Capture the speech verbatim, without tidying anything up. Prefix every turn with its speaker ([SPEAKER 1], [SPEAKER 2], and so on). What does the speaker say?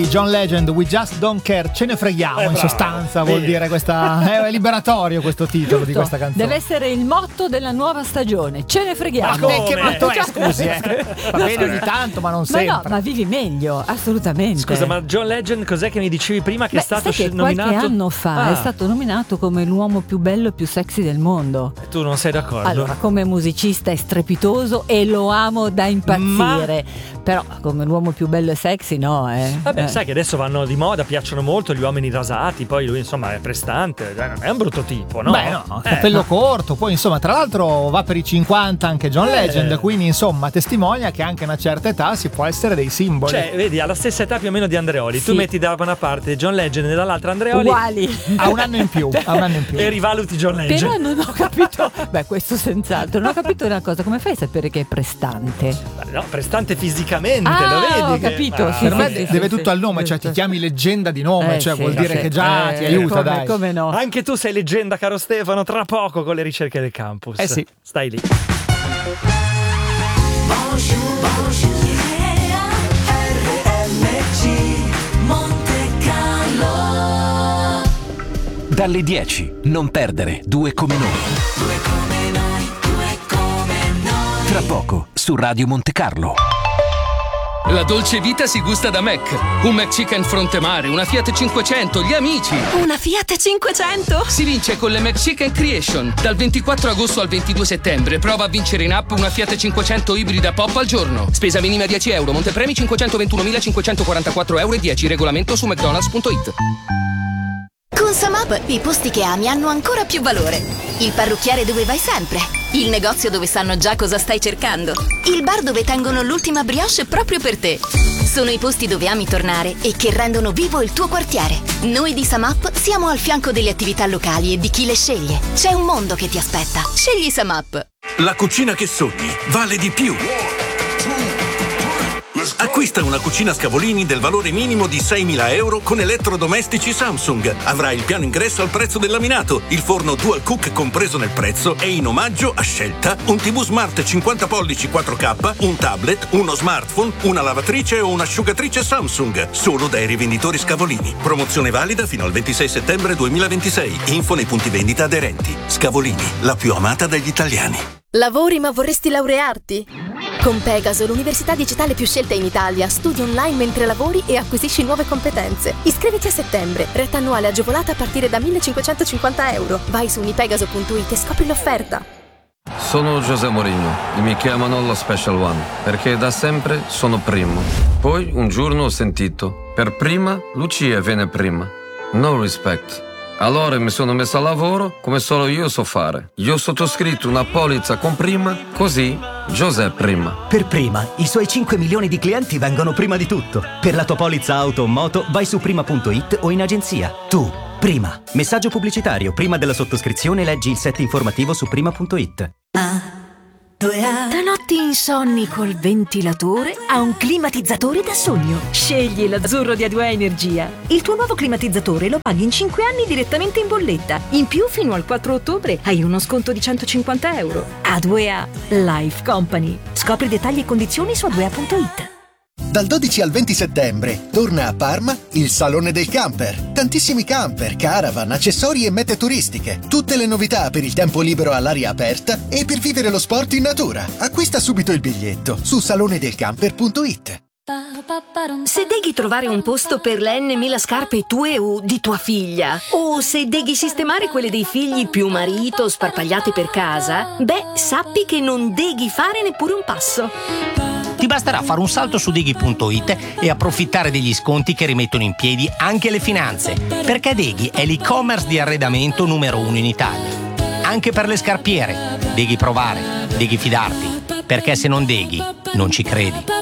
[SPEAKER 1] John Legend, We Just Don't Care, ce ne freghiamo,
[SPEAKER 2] eh,
[SPEAKER 1] in
[SPEAKER 2] bravo.
[SPEAKER 1] sostanza vuol
[SPEAKER 2] Vedi.
[SPEAKER 1] dire questa, è liberatorio questo titolo di questa canzone.
[SPEAKER 3] Deve essere il motto della nuova stagione, ce ne freghiamo.
[SPEAKER 1] Ma come? Che motto è,
[SPEAKER 3] Cioè-
[SPEAKER 1] scusi, eh? Va bene ogni tanto, ma non
[SPEAKER 3] Ma
[SPEAKER 1] sempre.
[SPEAKER 3] no, ma vivi meglio, assolutamente.
[SPEAKER 2] Scusa, ma John Legend cos'è che mi dicevi prima che
[SPEAKER 3] Beh,
[SPEAKER 2] è stato
[SPEAKER 3] sai che
[SPEAKER 2] nominato?
[SPEAKER 3] qualche anno fa
[SPEAKER 2] Ah,
[SPEAKER 3] è stato nominato come l'uomo più bello e più sexy del mondo.
[SPEAKER 2] tu non sei d'accordo?
[SPEAKER 3] Allora, come musicista è strepitoso e lo amo da impazzire. Però come l'uomo più bello e sexy no, eh.
[SPEAKER 2] Vabbè,
[SPEAKER 3] Eh.
[SPEAKER 2] sai che adesso vanno di moda, piacciono molto gli uomini rasati, poi lui insomma è prestante, dai, non è un brutto tipo, no?
[SPEAKER 1] Beh no,
[SPEAKER 2] Eh,
[SPEAKER 1] capello
[SPEAKER 2] ma-
[SPEAKER 1] corto, poi insomma tra l'altro va per i cinquanta anche John
[SPEAKER 2] Eh.
[SPEAKER 1] Legend, quindi insomma testimonia che anche a una certa età si può essere dei simboli.
[SPEAKER 2] Cioè, vedi, alla stessa età più o meno di Andreoli, tu
[SPEAKER 3] Sì.
[SPEAKER 2] metti da una parte John Legend e dall'altra Andreoli
[SPEAKER 3] Uguali.
[SPEAKER 1] Ha un anno in più, ha un anno in più.
[SPEAKER 2] e rivaluti John Legend.
[SPEAKER 3] Però non ho capito. Beh, questo senz'altro. Non ho capito una cosa, come fai a sapere che è prestante?
[SPEAKER 2] No, prestante fisicamente,
[SPEAKER 3] Ah,
[SPEAKER 2] lo vedi?
[SPEAKER 3] ho
[SPEAKER 2] che-
[SPEAKER 3] capito,
[SPEAKER 2] Ma-
[SPEAKER 3] sì,
[SPEAKER 1] Per me
[SPEAKER 3] sì,
[SPEAKER 1] de-
[SPEAKER 3] sì,
[SPEAKER 1] deve
[SPEAKER 3] sì,
[SPEAKER 1] tutto al nome,
[SPEAKER 3] sì,
[SPEAKER 1] cioè
[SPEAKER 3] sì.
[SPEAKER 1] ti chiami leggenda di nome,
[SPEAKER 3] Eh,
[SPEAKER 1] cioè
[SPEAKER 3] sì,
[SPEAKER 1] vuol dire
[SPEAKER 3] sì.
[SPEAKER 1] che già
[SPEAKER 3] Eh,
[SPEAKER 1] ti aiuta,
[SPEAKER 3] come,
[SPEAKER 1] dai.
[SPEAKER 3] come no?
[SPEAKER 2] Anche tu sei leggenda, caro Stefano, tra poco con le ricerche del campus.
[SPEAKER 1] Eh sì.
[SPEAKER 2] Stai lì.
[SPEAKER 4] Dalle dieci, non perdere due come noi. Tra poco su Radio Monte Carlo.
[SPEAKER 5] La dolce vita si gusta da Mac. Un McChicken Frontemare, una Fiat cinquecento, gli amici.
[SPEAKER 6] Una Fiat cinquecento?
[SPEAKER 5] Si vince con le McChicken Creation. Dal ventiquattro agosto al ventidue settembre prova a vincere in app una Fiat cinquecento ibrida pop al giorno. Spesa minima dieci euro, montepremi cinquecentoventunomilacinquecentoquarantaquattro euro e dieci. Regolamento su mcdonalds punto it.
[SPEAKER 6] Con Samap i posti che ami hanno ancora più valore. Il parrucchiere dove vai sempre. Il negozio dove sanno già cosa stai cercando. Il bar dove tengono l'ultima brioche proprio per te. Sono i posti dove ami tornare e che rendono vivo il tuo quartiere. Noi di Samap siamo al fianco delle attività locali e di chi le sceglie. C'è un mondo che ti aspetta. Scegli Samap.
[SPEAKER 7] La cucina che sogni vale di più. Acquista una cucina Scavolini del valore minimo di seimila euro con elettrodomestici Samsung. Avrai il piano ingresso al prezzo del laminato, il forno Dual Cook compreso nel prezzo e in omaggio a scelta un tivù smart cinquanta pollici quattro K, un tablet, uno smartphone, una lavatrice o un'asciugatrice Samsung. Solo dai rivenditori Scavolini. Promozione valida fino al ventisei settembre duemilaventisei. Info nei punti vendita aderenti. Scavolini, la più amata dagli italiani.
[SPEAKER 8] Lavori ma vorresti laurearti? Con Pegaso, l'università digitale più scelta in Italia, studi online mentre lavori e acquisisci nuove competenze. Iscriviti a settembre, retta annuale agevolata a partire da millecinquecentocinquanta euro. Vai su unipegaso punto it e scopri l'offerta.
[SPEAKER 9] Sono José Mourinho e mi chiamano lo Special One perché da sempre sono primo. Poi un giorno ho sentito, per prima Lucia viene prima. No respect. Allora mi sono messo a lavoro come solo io so fare. Io ho sottoscritto una polizza con prima, così José prima.
[SPEAKER 10] Per prima, i suoi cinque milioni di clienti vengono prima di tutto. Per la tua polizza auto o moto vai su prima punto it o in agenzia. Tu, prima. Messaggio pubblicitario. Prima della sottoscrizione leggi il set informativo su prima punto it.
[SPEAKER 6] Da notti insonni col ventilatore a un climatizzatore da sogno. Scegli l'azzurro di A due A Energia. Il tuo nuovo climatizzatore lo paghi in cinque anni direttamente in bolletta. In più, fino al quattro ottobre hai uno sconto di centocinquanta euro. A due A Life Company. Scopri dettagli e condizioni su a due a punto it.
[SPEAKER 11] Dal dodici al venti settembre torna a Parma il Salone del Camper. Tantissimi camper, caravan, accessori e mete turistiche. Tutte le novità per il tempo libero all'aria aperta e per vivere lo sport in natura. Acquista subito il biglietto su salone del camper punto it.
[SPEAKER 6] Se deghi trovare un posto per le N mila scarpe tue o di tua figlia, o se deghi sistemare quelle dei figli più marito sparpagliate per casa, beh, sappi che non deghi fare neppure un passo.
[SPEAKER 12] Ti basterà fare un salto su Deghi punto it e approfittare degli sconti che rimettono in piedi anche le finanze, perché Deghi è l'e-commerce di arredamento numero uno in Italia. Anche per le scarpiere, Deghi provare, Deghi fidarti, perché se non Deghi non ci credi.